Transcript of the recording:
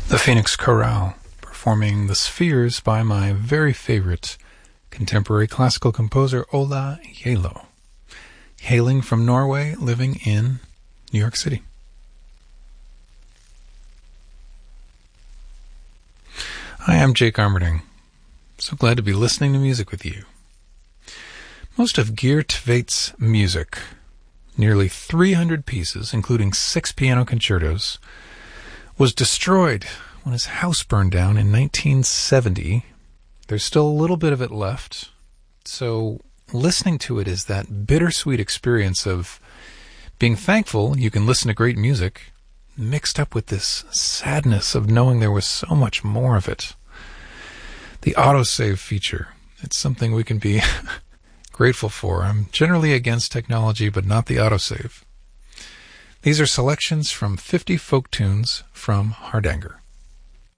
The Phoenix Chorale, performing The Spheres by my very favorite contemporary classical composer Ola Gjeilo, hailing from Norway, living in New York City. Hi, I'm Jake Armerding. So glad to be listening to music with you. Most of Geert Tveit's music, nearly 300 pieces, including 6 piano concertos, was destroyed when his house burned down in 1970. There's still a little bit of it left, so listening to it is that bittersweet experience of being thankful you can listen to great music, mixed up with this sadness of knowing there was so much more of it. The autosave feature, it's something we can be grateful for. I'm generally against technology, but not the autosave. These are selections from 50 folk tunes from Hardanger.